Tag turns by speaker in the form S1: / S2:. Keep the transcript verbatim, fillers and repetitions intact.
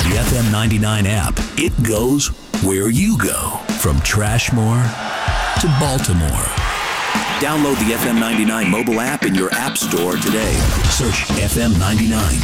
S1: The F M ninety-nine app, it goes where you go. From Trashmore to Baltimore. Download the F M ninety-nine mobile app in your app store today. Search F M ninety-nine.